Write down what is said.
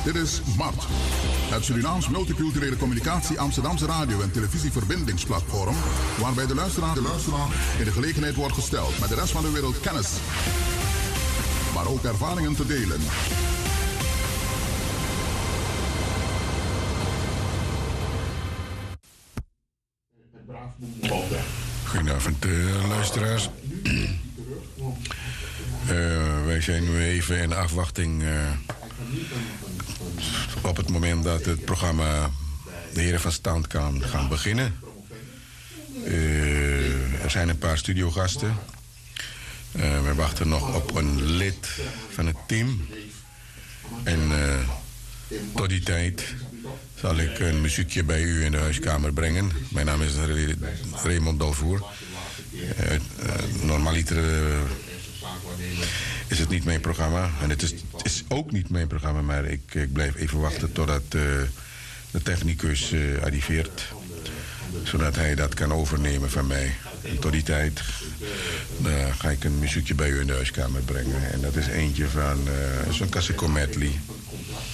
Dit is MART, het Surinaams Multiculturele Communicatie Amsterdamse radio- en televisieverbindingsplatform, waarbij de luisteraar in de gelegenheid wordt gesteld met de rest van de wereld kennis, maar ook ervaringen te delen. Goedenavond, luisteraars. Wij zijn nu even in afwachting op het moment dat het programma De Heren van Stand kan gaan beginnen. Er zijn een paar studiogasten. We wachten nog op een lid van het team. En tot die tijd zal ik een muziekje bij u in de huiskamer brengen. Mijn naam is Raymond Dalvoer. Normaliter is het niet mijn programma. En het is ook niet mijn programma, maar ik blijf even wachten totdat de technicus arriveert. Zodat hij dat kan overnemen van mij. En tot die tijd ga ik een muziekje bij u in de huiskamer brengen. En dat is eentje van zo'n Cassico medley.